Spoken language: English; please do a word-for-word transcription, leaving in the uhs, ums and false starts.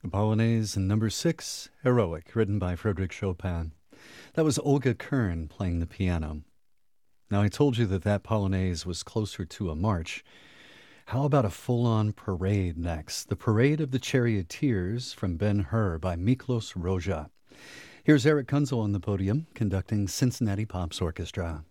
Polonaise number six, Heroic, written by Frédéric Chopin. That was Olga Kern playing the piano. Now, I told you that that Polonaise was closer to a march. How about a full-on parade next? The Parade of the Charioteers from Ben-Hur by Miklos Rozsa. Here's Eric Kunzel on the podium conducting Cincinnati Pops Orchestra.